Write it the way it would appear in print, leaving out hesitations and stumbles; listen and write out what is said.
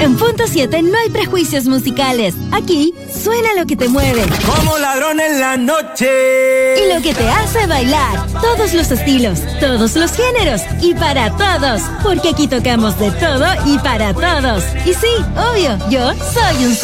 En Punto 7 no hay prejuicios musicales. Aquí suena lo que te mueve. Como ladrón en la noche. Y lo que te hace bailar. Todos los estilos, todos los géneros y para todos. Porque aquí tocamos de todo y para todos. Y sí, obvio, yo soy un